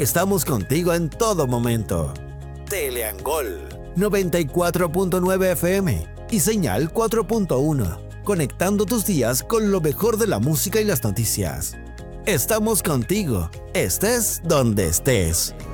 Estamos contigo en todo momento. Teleangol 94.9 FM y señal 4.1, conectando tus días con lo mejor de la música y las noticias. Estamos contigo, estés donde estés.